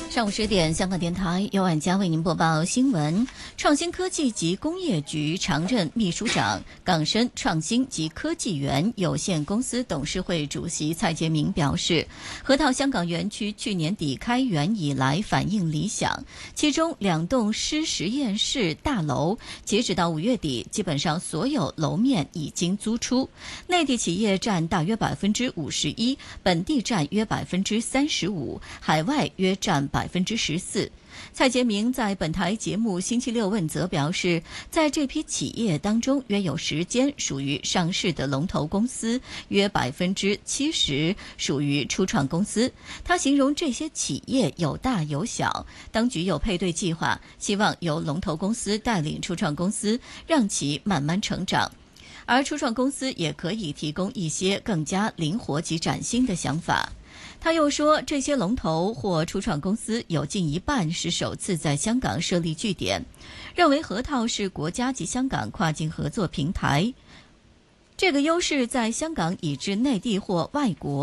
上午10点，香港电台由晚佳为您播报新闻。创新科技及工业局常任秘书长、港深创新及科技园有限公司董事会主席蔡杰明表示，核桃香港园区去年底开园以来反应理想，其中2栋实验室大楼截止到5月底，基本上所有楼面已经租出，内地企业占大约51%，本地占约35%，海外约占14%。蔡杰明在本台节目星期六问责表示，在这批企业当中，约有10间属于上市的龙头公司，约70%属于初创公司。他形容这些企业有大有小，当局有配对计划，希望由龙头公司带领初创公司，让其慢慢成长。而初创公司也可以提供一些更加灵活及崭新的想法。他又说，这些龙头或初创公司有近一半是首次在香港设立据点，认为核桃是国家及香港跨境合作平台，这个优势在香港以至内地或外国